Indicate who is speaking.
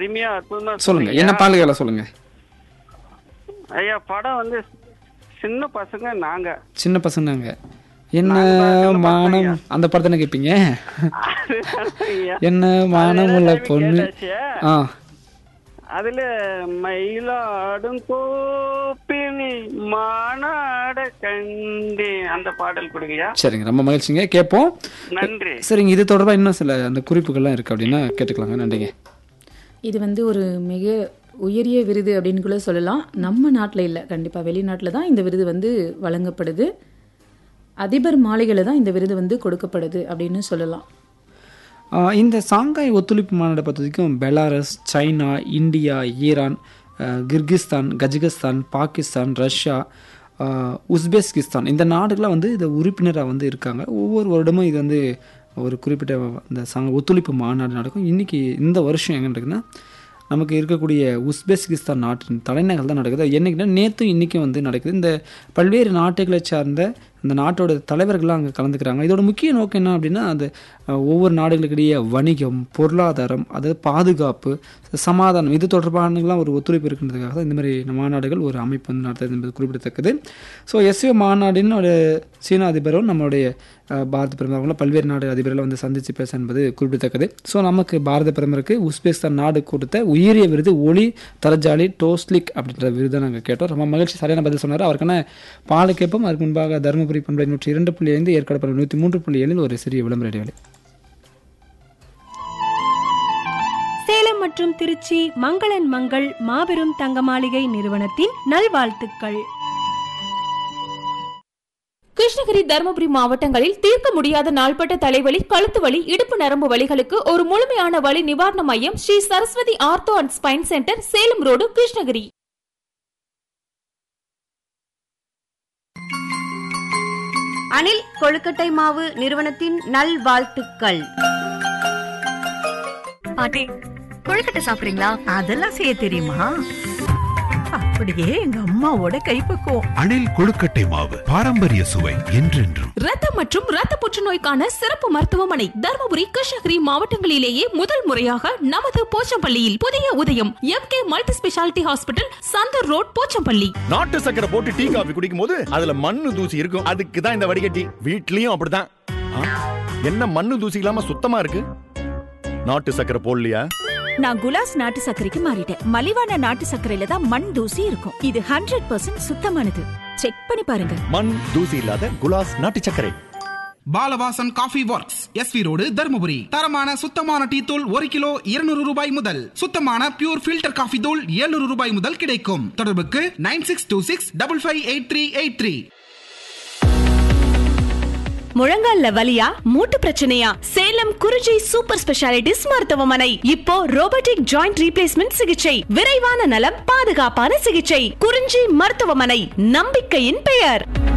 Speaker 1: அருமையா அற்புதமா
Speaker 2: சொல்லுங்க, என்ன பாடல்களை சொல்லுங்க.
Speaker 1: ஐயா படம் வந்து சின்ன பசங்க நாங்க.
Speaker 2: சின்ன பசங்க என்ன மானம் அந்த படத்தை கேட்பீங்க. என்ன மானம் உள்ள பொண்ணு.
Speaker 1: அதுல மயிலாடும் கோப்பினி மானாட கண்டே அந்த பாடல் கொடுங்கய்யா.
Speaker 2: சரிங்க, ரொம்ப மகிழ்ச்சிங்க, கேட்போம்.
Speaker 1: நன்றி.
Speaker 2: சரிங்க, இது தொடர்பாக இன்னும் சில அந்த குறிப்புகள்லாம் இருக்கு அப்படின்னா கேட்டுக்கலாங்க. நன்றிங்க.
Speaker 3: இது வந்து ஒரு மிக உயரிய விருது அப்படின்னு கூட சொல்லலாம். நம்ம நாட்டில் இல்லை, கண்டிப்பாக வெளிநாட்டில் தான் இந்த விருது வந்து வழங்கப்படுது. அதிபர் மாளிகையில் தான் இந்த விருது வந்து கொடுக்கப்படுது அப்படின்னு சொல்லலாம்.
Speaker 2: இந்த சாங்காய் ஒத்துழைப்பு மாநாட்டை பொறுத்த வரைக்கும் Belarus, China, India, Iran, Kyrgyzstan, Kazakhstan, Pakistan, Russia, Uzbekistan இந்த நாடுகள்லாம் வந்து இதை உறுப்பினராக வந்து இருக்காங்க. ஒவ்வொரு வருடமும் இது வந்து ஒரு குறிப்பிட்ட இந்த ஒத்துழைப்பு மாநாடு நடக்கும். இன்றைக்கி இந்த வருஷம் எங்கே நடக்குதுன்னா நமக்கு இருக்கக்கூடிய உஸ்பெஸ்கிஸ்தான் நாட்டின் தலைநகர் தான் நடக்குது. என்றைக்குன்னா நேற்றும் இன்றைக்கும் வந்து நடக்குது. இந்த பல்வேறு நாட்டுகளை சார்ந்த அந்த நாட்டோட தலைவர்கள்லாம் அங்கே கலந்துக்கிறாங்க. இதோட முக்கிய நோக்கம் என்ன அப்படின்னா அது ஒவ்வொரு நாடுகளுக்கிடையே வணிகம், பொருளாதாரம், அதாவது பாதுகாப்பு, சமாதானம் இது தொடர்பானலாம் ஒரு ஒத்துழைப்பு இருக்கின்றதுக்காக தான் இந்த மாதிரி மாநாடுகள் ஒரு அமைப்பு வந்து நடத்துறது என்பது குறிப்பிடத்தக்கது. ஸோ எஸ்ஓ மாநாடின் ஒரு சீன அதிபரும் நம்மளுடைய பாரத பிரதமர்களும் பல்வேறு நாடு அதிபர்களை வந்து சந்தித்து பேச என்பது குறிப்பிடத்தக்கது. ஸோ நமக்கு பாரத பிரதமருக்கு உஸ்பெஸ்கிஸ்தான் நாடு கொடுத்த உயரிய விருது ஒலி தரஜாலி டோஸ்லிக் அப்படின்ற விருதை நாங்கள் கேட்டோம். ரொம்ப மகிழ்ச்சி, சரியான பதில் சொன்னார். அவருக்கான பாலை கேட்போம். அதுக்கு முன்பாக தருமபுரி பண்பலை 102.5 ஏற்காடு பண்பலை 103.7 ஒரு சிறிய விளம்பர இடைவெளி.
Speaker 4: சேலம் மற்றும் திருச்சி மங்களன் மங்கள் மாபெரும் தங்க மாளிகை நிறுவனத்தின் நல்வாழ்த்துக்கள்.
Speaker 5: கிருஷ்ணகிரி, தருமபுரி மாவட்டங்களில் தீர்க்க முடியாத நாள்பட்ட தலைவலி, கழுத்து வலி, இடுப்பு நரம்பு வலிகளுக்கு ஒரு முழுமையான வலி நிவாரண மையம் Sri Saraswati ortho and spine centre, Salem road, Krishnagiri.
Speaker 6: அணில் கொழுக்கட்டை மாவு நிறுவனத்தின் நல்வாழ்த்துக்கள்.
Speaker 7: பாட்டி, கொழுக்கட்டை சாப்பிடுறீங்களா?
Speaker 8: அதெல்லாம் செய்ய தெரியுமா? அப்படியே எங்க அம்மாவோட கைப்பக்குவம்.
Speaker 9: அணில் கொழுக்கட்டை மாவு, பாரம்பரிய சுவை என்றென்றும்.
Speaker 5: ரத்தம் மற்றும் ரத்த புற்றுநோய்க்கான சிறப்பு மருத்துவமனை தருமபுரி, கிருஷ்ணகிரி மாவட்டங்களிலேயே முதல் முறையாக நமது போச்சம்பள்ளியில் புதிய உதயம் MK multi speciality hospital, Santoor road, Pochampalli.
Speaker 10: நாட்டு சக்கரை போட்டு டீ காபி குடிக்கும் போது அதுல மண்ணு தூசி இருக்கும். அதுக்கு தான் இந்த வடிகட்டி. வீட்லயும் அப்படிதான். என்ன மண்ணு தூசி இல்லாம சுத்தமா இருக்கு? நாட்டு சக்கரை போடலையா?
Speaker 8: நான் குலாஸ் நாட்டு சர்க்கரைக்கு மாறிட்டேன். மலிவான நாட்டு சர்க்கரையில தான் மண் தூசி இருக்கும். இது 100% சுத்தமானது. செக் பண்ணி பாருங்க.
Speaker 10: மண் தூசி இல்லாத குலாஸ் நாட்டு சர்க்கரை.
Speaker 11: Balavasan coffee works, SV road, Dharmapuri. தரமான சுத்தமான டீ தூள் 1 கிலோ 200 ரூபாய் முதல். சுத்தமான பியூர் ஃபில்டர் காஃபி தூள் 700 ரூபாய் முதல் கிடைக்கும். தொடர்புக்கு 9626558383.
Speaker 4: முழங்கால்ல வலியா, மூட்டு பிரச்சனையா? சேலம் குறிஞ்சி சூப்பர் ஸ்பெஷாலிட்டிஸ் மருத்துவமனை இப்போ ரோபோட்டிக் ஜாயிண்ட் ரீப்ளேஸ்மெண்ட் சிகிச்சை, விரைவான நலம், பாதுகாப்பான சிகிச்சை. குறிஞ்சி மருத்துவமனை, நம்பிக்கையின் பெயர்.